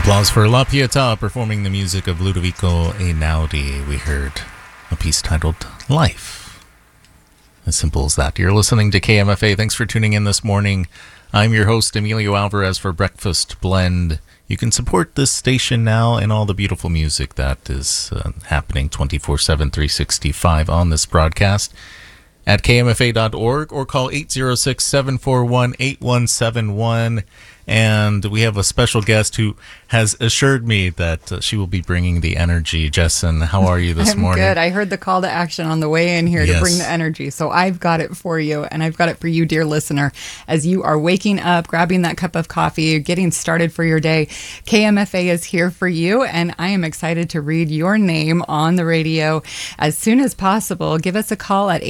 Applause for La Pietà performing the music of Ludovico Einaudi. We heard a piece titled Life. As simple as that. You're listening to KMFA. Thanks for tuning in this morning. I'm your host, Emilio Alvarez, for Breakfast Blend. You can support this station now and all the beautiful music that is happening 24/7, 365 on this broadcast at kmfa.org or call 806-741-8171. And we have a special guest who has assured me that she will be bringing the energy. Jessen, how are you this morning? I'm good. I heard the call to action on the way in here to bring the energy. So I've got it for you, and I've got it for you, dear listener. As you are waking up, grabbing that cup of coffee, getting started for your day, KMFA is here for you, and I am excited to read your name on the radio as soon as possible. Give us a call at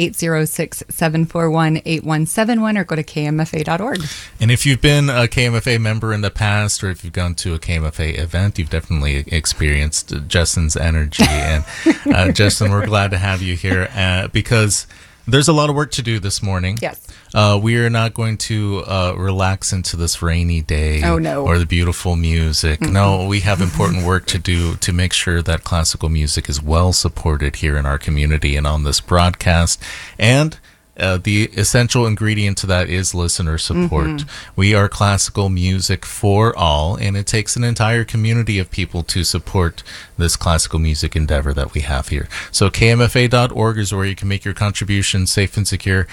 806-741-8171 or go to kmfa.org. And if you've been a KMFA member in the past, or if you've gone to a KMFA event, you've definitely experienced Jessen's energy. And Jessen, we're glad to have you here because there's a lot of work to do this morning. Yes. We are not going to relax into this rainy day or the beautiful music. Mm-hmm. No, we have important work to do to make sure that classical music is well supported here in our community and on this broadcast. And the essential ingredient to that is listener support. Mm-hmm. We are classical music for all, and it takes an entire community of people to support this classical music endeavor that we have here. So kmfa.org is where you can make your contribution safe and secure.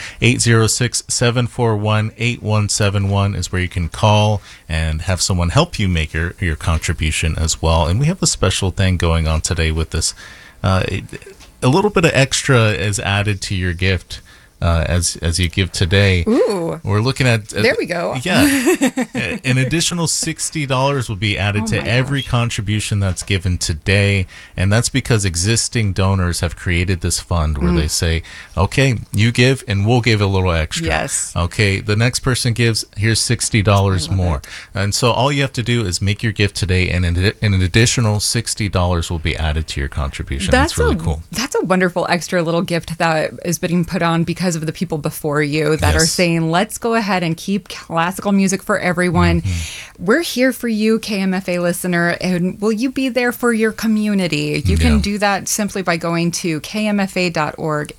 806-741-8171 is where you can call and have someone help you make your contribution as well. And we have a special thing going on today with this. A little bit of extra is added to your gift. As you give today. Ooh. We're looking at... there we go. Yeah. An additional $60 will be added to every contribution that's given today. And that's because existing donors have created this fund where they say, okay, you give and we'll give a little extra. Yes. Okay, the next person gives, here's $60 more. And so all you have to do is make your gift today, and an additional $60 will be added to your contribution. That's really cool. That's a wonderful extra little gift that is being put on because of the people before you that are saying, let's go ahead and keep classical music for everyone. Mm-hmm. We're here for you, KMFA listener, and will you be there for your community? You can do that simply by going to kmfa.org,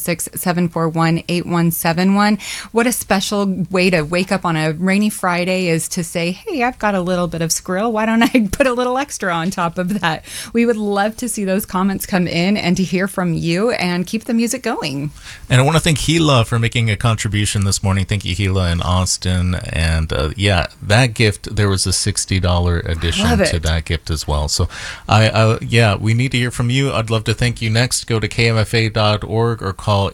806-741-8171. What a special way to wake up on a rainy Friday is to say, hey, I've got a little bit of skrill. Why don't I put a little extra on top of that? We would love to see those comments come in and to hear from you and keep the music going. And I want to thank Gila for making a contribution this morning. Thank you, Gila in Austin. And that gift, there was a $60 addition to that gift as well. So we need to hear from you. I'd love to thank you. Next, go to kmfa.org or call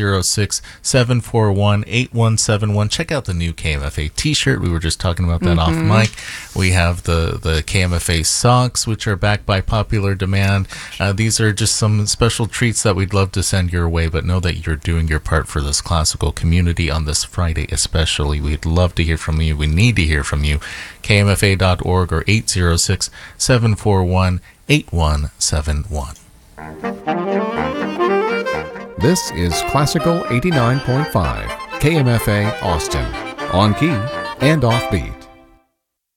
806-741-8171. Check out the new KMFA t-shirt. We were just talking about that off mic. We have the KMFA socks, which are back by popular demand. These are just some special treats that we'd love to send your way, but know that you're doing your part for this classical community on this Friday especially. We'd love to hear from you. We need to hear from you. kmfa.org or 806-741-8171. This is Classical 89.5 KMFA Austin, on key and offbeat.